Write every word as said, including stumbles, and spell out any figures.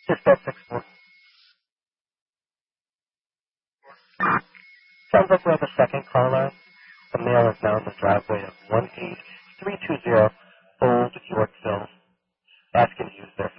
Cisco six four. Sounds like we have a second caller. The male is now in the driveway of one eight three two zero Old Yorkville. Asking to use their